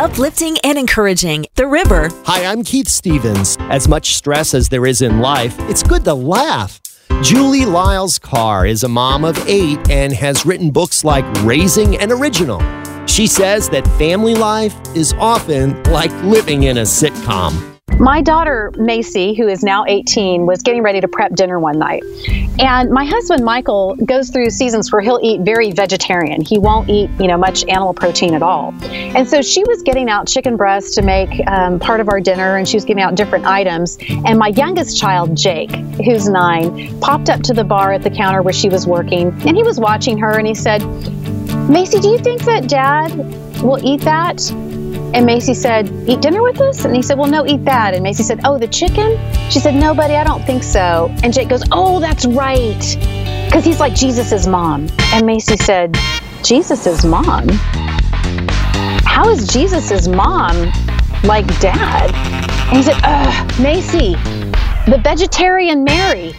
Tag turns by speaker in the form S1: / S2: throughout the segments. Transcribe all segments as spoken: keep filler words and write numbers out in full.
S1: uplifting and encouraging. The River.
S2: Hi, I'm Keith Stevens. As much stress as there is in life, it's good to laugh. Julie Lyles Carr is a mom of eight and has written books like Raising an Original. She says that family life is often like living in a sitcom.
S3: My daughter, Macy, who is now eighteen, was getting ready to prep dinner one night. And my husband, Michael, goes through seasons where he'll eat very vegetarian. He won't eat, you know, much animal protein at all. And so she was getting out chicken breast to make um, part of our dinner, and she was getting out different items. And my youngest child, Jake, who's nine, popped up to the bar at the counter where she was working, and he was watching her, and he said, "Macy, do you think that Dad will eat that?" And Macy said, "Eat dinner with us?" And he said, "Well, no, eat that." And Macy said, "Oh, the chicken?" She said, "No, buddy, I don't think so." And Jake goes, "Oh, that's right. Because he's like Jesus' mom." And Macy said, "Jesus' mom? How is Jesus' mom like Dad?" And he said, "Ugh, Macy, the vegetarian Mary."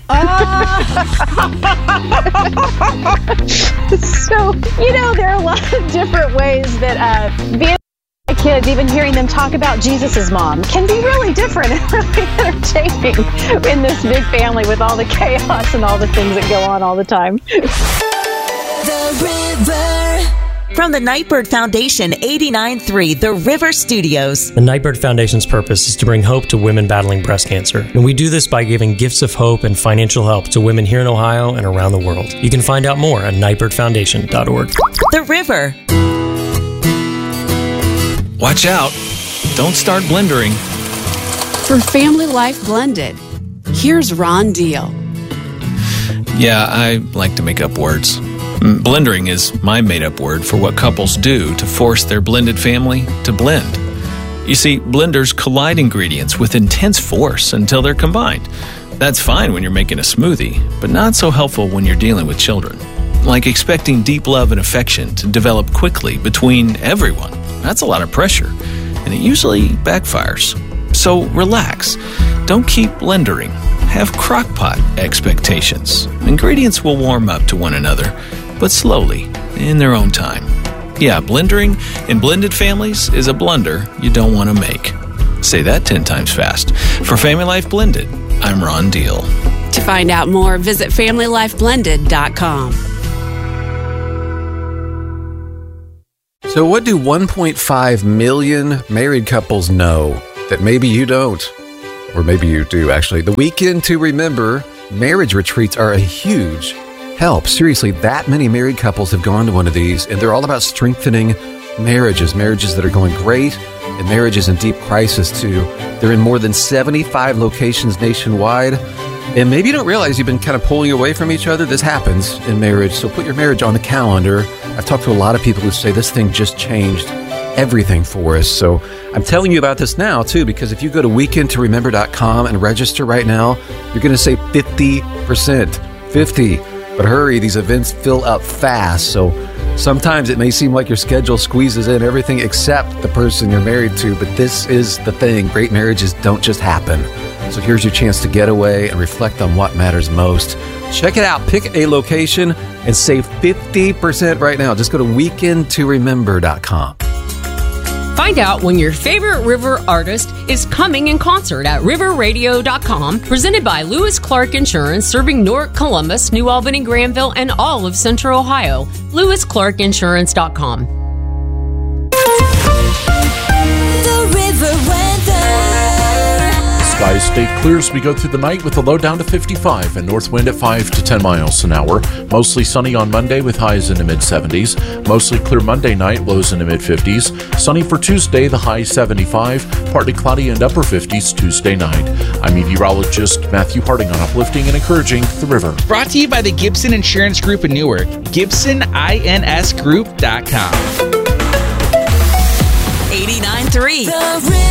S3: So, you know, there are a lot of different ways that uh, being kids, even hearing them talk about Jesus' mom, can be really different and really entertaining in this big family with all the chaos and all the things that go on all the time.
S1: The River. From the Nightbird Foundation, eighty-nine point three, The River Studios.
S4: The Nightbird Foundation's purpose is to bring hope to women battling breast cancer. And we do this by giving gifts of hope and financial help to women here in Ohio and around the world. You can find out more at nightbird foundation dot org.
S1: The River.
S5: Watch out. Don't start blendering.
S6: For Family Life Blended, here's Ron Deal.
S5: Yeah, I like to make up words. Blendering is my made-up word for what couples do to force their blended family to blend. You see, blenders collide ingredients with intense force until they're combined. That's fine when you're making a smoothie, but not so helpful when you're dealing with children. Like expecting deep love and affection to develop quickly between everyone. That's a lot of pressure, and it usually backfires. So relax. Don't keep blendering. Have crock-pot expectations. Ingredients will warm up to one another, but slowly, in their own time. Yeah, blendering in blended families is a blunder you don't want to make. Say that ten times fast. For Family Life Blended, I'm Ron Deal.
S6: To find out more, visit family life blended dot com.
S7: So what do one point five million married couples know that maybe you don't? Or maybe you do, actually. The Weekend to Remember marriage retreats are a huge help. Seriously, that many married couples have gone to one of these, and they're all about strengthening marriages, marriages that are going great, and marriages in deep crisis, too. They're in more than seventy-five locations nationwide. And maybe you don't realize you've been kind of pulling away from each other. This happens in marriage, so put your marriage on the calendar. I've talked to a lot of people who say this thing just changed everything for us. So I'm telling you about this now, too, because if you go to weekend to remember dot com and register right now, you're going to save fifty percent. fifty. But hurry, these events fill up fast. So sometimes it may seem like your schedule squeezes in everything except the person you're married to. But this is the thing. Great marriages don't just happen. So here's your chance to get away and reflect on what matters most. Check it out. Pick a location and save fifty percent right now. Just go to weekend to remember dot com.
S8: Find out when your favorite River artist is coming in concert at river radio dot com, presented by Lewis Clark Insurance, serving Newark, Columbus, New Albany, Granville, and all of Central Ohio. lewis clark insurance dot com.
S1: The River weather.
S9: Skies stay clear as we go through the night with a low down to fifty-five and north wind at five to ten miles an hour. Mostly sunny on Monday with highs in the mid seventies. Mostly clear Monday night, lows in the mid fifties. Sunny for Tuesday, the high seventy-five. Partly cloudy and upper fifties Tuesday night. I'm meteorologist Matthew Harding on Uplifting and Encouraging the River.
S10: Brought to you by the Gibson Insurance Group in Newark. Gibson ins group dot com.
S1: eighty-nine point three. The River.